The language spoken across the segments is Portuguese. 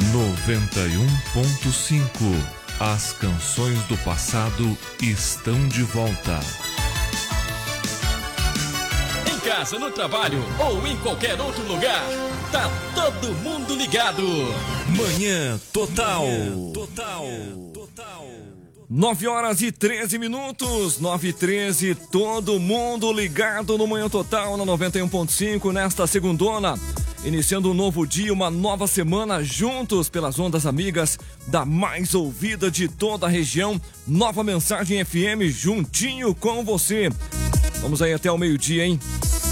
91.5. As canções do passado estão de volta. Em casa, no trabalho ou em qualquer outro lugar, tá todo mundo ligado. Manhã Total. 9h13, 9h13, todo mundo ligado no Manhã Total na 91.5 nesta segundona. Iniciando um novo dia, uma nova semana, juntos pelas ondas amigas da mais ouvida de toda a região. Nova Mensagem FM, juntinho com você. Vamos aí até o meio-dia, hein?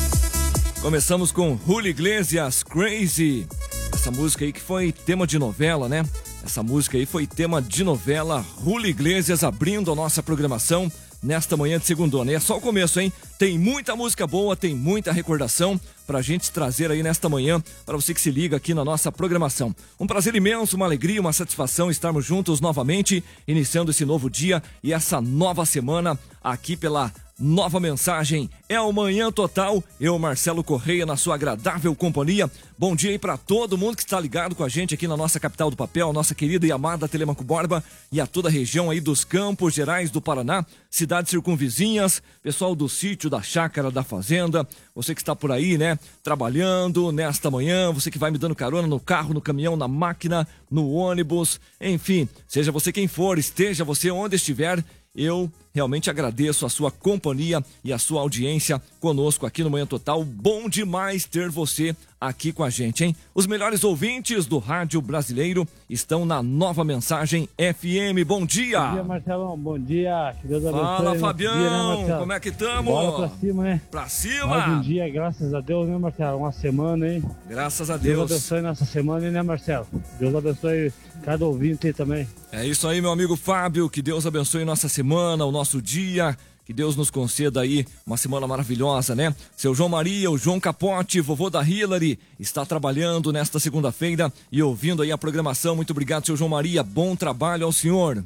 Começamos com Julio Iglesias, Crazy. Essa música aí que foi tema de novela, né? Essa música aí foi tema de novela. Julio Iglesias abrindo a nossa programação nesta manhã de segundona. E é só o começo, hein? Tem muita música boa, tem muita recordação pra gente trazer aí nesta manhã, para você que se liga aqui na nossa programação. Um prazer imenso, uma alegria, uma satisfação estarmos juntos novamente, iniciando esse novo dia e essa nova semana aqui pela Nova Mensagem. É o Manhã Total, eu, Marcelo Correia, na sua agradável companhia. Bom dia aí pra todo mundo que está ligado com a gente aqui na nossa capital do papel, nossa querida e amada Telêmaco Borba, e a toda a região aí dos Campos Gerais do Paraná, cidades circunvizinhas, pessoal do sítio, da chácara, da fazenda, você que está por aí, né, trabalhando nesta manhã, você que vai me dando carona no carro, no caminhão, na máquina, no ônibus, enfim, seja você quem for, esteja você onde estiver, eu realmente agradeço a sua companhia e a sua audiência conosco aqui no Manhã Total. Bom demais ter você aqui com a gente, hein? Os melhores ouvintes do rádio brasileiro estão na Nova Mensagem FM. Bom dia! Bom dia, Marcelão. Bom dia. Que Deus abençoe. Fala, Fabião. Dia, né, como é que tamo? Bora pra cima, né? Pra cima! Mais um dia, graças a Deus, né, Marcelo? Uma semana, hein? Graças a Deus. Deus abençoe nossa semana, né, Marcelo? Deus abençoe cada ouvinte aí também. É isso aí, meu amigo Fábio. Que Deus abençoe nossa semana, o nosso dia. Que Deus nos conceda aí uma semana maravilhosa, né? Seu João Maria, o João Capote, vovô da Hillary, está trabalhando nesta segunda-feira e ouvindo aí a programação. Muito obrigado, seu João Maria. Bom trabalho ao senhor.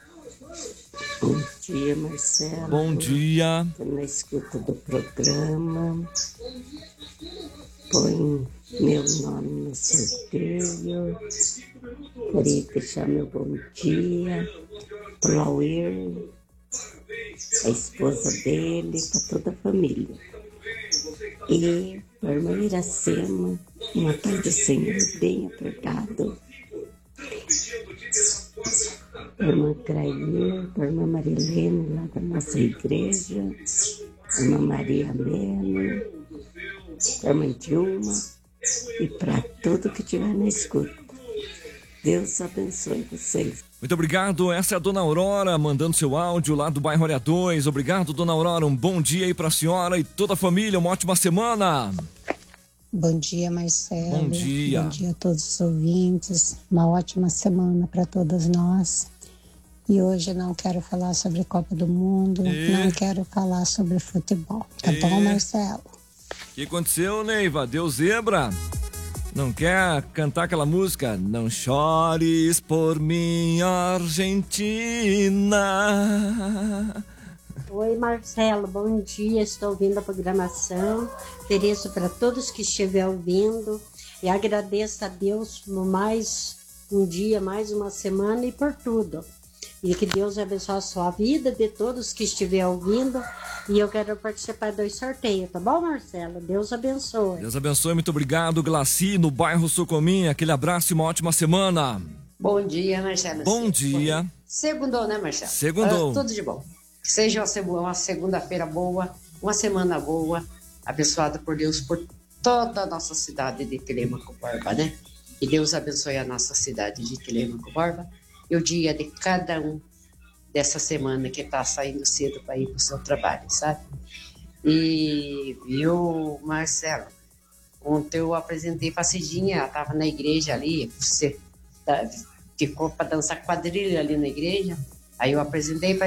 Bom dia, Marcelo. Bom dia. Estou na escuta do programa. Põe meu nome no sorteio. Queria deixar meu bom dia para o Lauer, a esposa dele, para toda a família. E para a irmã Iracema, uma paz do Senhor bem apertado. Para a irmã Crair, para a irmã Marilene, lá da nossa igreja, a irmã Maria Melo, para a irmã Dilma e para tudo que estiver na escuta. Deus abençoe vocês. Muito obrigado, essa é a Dona Aurora mandando seu áudio lá do bairro Área 2. Obrigado, Dona Aurora, um bom dia aí pra senhora e toda a família, uma ótima semana. Bom dia, Marcelo. Bom dia. Bom dia a todos os ouvintes, uma ótima semana para todos nós. E hoje não quero falar sobre Copa do Mundo, não quero falar sobre futebol, tá bom, Marcelo? O que aconteceu, Neiva? Deu zebra? Não quer cantar aquela música? Não chores por mim, Argentina. Oi, Marcelo, bom dia. Estou ouvindo a programação. Ofereço para todos que estiverem ouvindo e agradeço a Deus por mais um dia, mais uma semana e por tudo. E que Deus abençoe a sua vida, de todos que estiverem ouvindo. E eu quero participar do sorteio, tá bom, Marcelo? Deus abençoe. Deus abençoe, muito obrigado, Glaci, no bairro Sucomim. Aquele abraço e uma ótima semana. Bom dia, Marcelo. Bom dia. Segundou, né, Marcelo? Segundou. Tudo de bom. Que seja uma segunda-feira boa, uma semana boa, abençoada por Deus, por toda a nossa cidade de Telêmaco Borba, né? Que Deus abençoe a nossa cidade de Telêmaco Borba e o dia de cada um dessa semana que está saindo cedo para ir para o seu trabalho, sabe? E eu, Marcelo, ontem eu apresentei para a Cidinha, ela estava na igreja ali, você ficou para dançar quadrilha ali na igreja, aí eu apresentei para